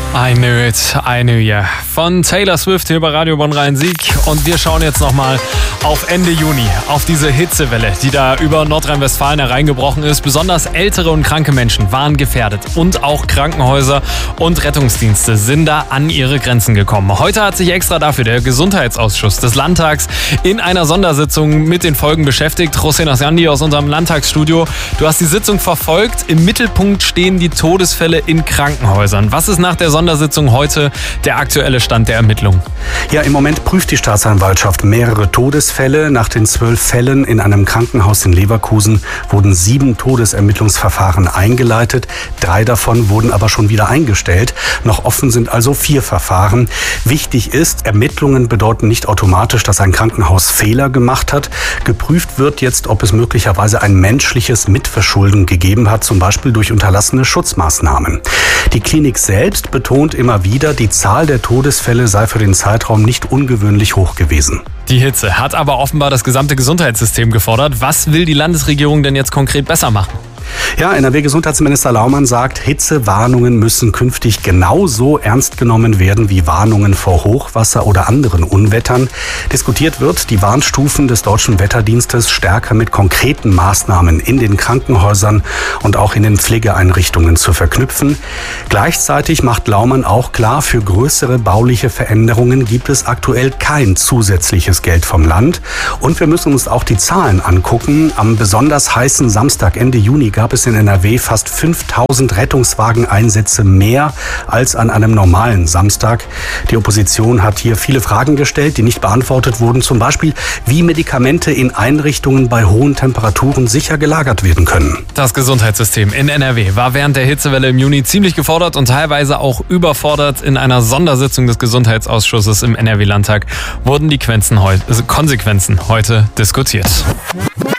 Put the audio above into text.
I Knew It, I Knew Ya von Taylor Swift hier bei Radio Bonn-Rhein-Sieg. Und wir schauen jetzt nochmal auf Ende Juni, auf diese Hitzewelle, die da über Nordrhein-Westfalen hereingebrochen ist. Besonders ältere und kranke Menschen waren gefährdet und auch Krankenhäuser und Rettungsdienste sind da an ihre Grenzen gekommen. Heute hat sich extra dafür der Gesundheitsausschuss des Landtags in einer Sondersitzung mit den Folgen beschäftigt. Rosena Sandi aus unserem Landtagsstudio, du hast die Sitzung verfolgt. Im Mittelpunkt stehen die Todesfälle in Krankenhäusern. Was ist nach der Sondersitzung heute der aktuelle Stand der Ermittlungen? Ja, im Moment prüft die Staatsanwaltschaft mehrere Todesfälle. Nach den 12 Fällen in einem Krankenhaus in Leverkusen wurden 7 Todesermittlungsverfahren eingeleitet. 3 davon wurden aber schon wieder eingestellt. Noch offen sind also 4 Verfahren. Wichtig ist, Ermittlungen bedeuten nicht automatisch, dass ein Krankenhaus Fehler gemacht hat. Geprüft wird jetzt, ob es möglicherweise ein menschliches Mitverschulden gegeben hat, zum Beispiel durch unterlassene Schutzmaßnahmen. Die Klinik selbst betont immer wieder, die Zahl der Todesfälle sei für den Zeitraum nicht ungewöhnlich hoch gewesen. Die Hitze hat aber offenbar das gesamte Gesundheitssystem gefordert. Was will die Landesregierung denn jetzt konkret besser machen? Ja, NRW-Gesundheitsminister Laumann sagt, Hitzewarnungen müssen künftig genauso ernst genommen werden wie Warnungen vor Hochwasser oder anderen Unwettern. Diskutiert wird, die Warnstufen des Deutschen Wetterdienstes stärker mit konkreten Maßnahmen in den Krankenhäusern und auch in den Pflegeeinrichtungen zu verknüpfen. Gleichzeitig macht Laumann auch klar, für größere bauliche Veränderungen gibt es aktuell kein zusätzliches Geld vom Land. Und wir müssen uns auch die Zahlen angucken. Am besonders heißen Samstag Ende Juni gab es in NRW fast 5000 Rettungswageneinsätze mehr als an einem normalen Samstag. Die Opposition hat hier viele Fragen gestellt, die nicht beantwortet wurden. Zum Beispiel, wie Medikamente in Einrichtungen bei hohen Temperaturen sicher gelagert werden können. Das Gesundheitssystem in NRW war während der Hitzewelle im Juni ziemlich gefordert und teilweise auch überfordert. In einer Sondersitzung des Gesundheitsausschusses im NRW-Landtag wurden die Konsequenzen heute diskutiert.